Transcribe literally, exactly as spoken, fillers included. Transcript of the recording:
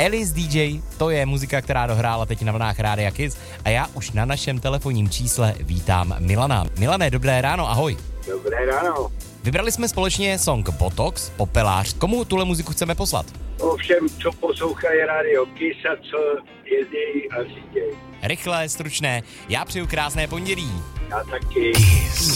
Alice D J, to je muzika, která dohrála teď na vlnách Rádia Kiss a já už na našem telefonním čísle vítám Milana. Milané, dobré ráno, ahoj. Dobré ráno. Vybrali jsme společně song Botox, Popelář. Komu tuhle muziku chceme poslat? O všem, co poslouchají Rádio Kiss a co jezdí a řídějí. Rychlé, stručné. Já přeju krásné pondělí. Já taky.